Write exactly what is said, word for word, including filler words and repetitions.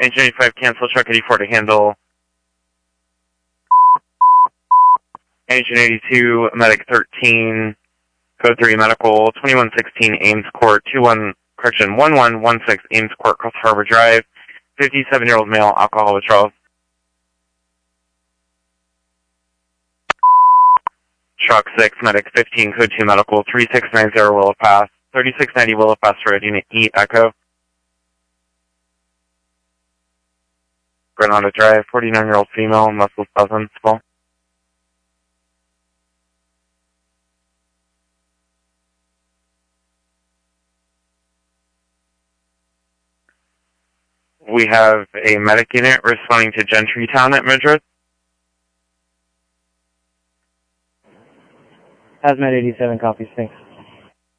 Engine eighty-five, cancel, truck eighty-four to handle. Engine eighty-two, medic thirteen, code three, medical, twenty-one sixteen, Ames Court, two one, correction, one one one six, Ames Court, Cross Harbor Drive, fifty-seven-year-old male, alcohol withdrawal. Truck six, medic fifteen, code two, medical, three six nine zero, Willow Pass, thirty-six ninety Willow Pass Road, Unit E, Echo. Granada Drive, forty-nine-year-old female, muscle spasms, full. We have a medic unit responding to Gentry Town at Madrid. Hazmat eighty-seven, copies, thanks.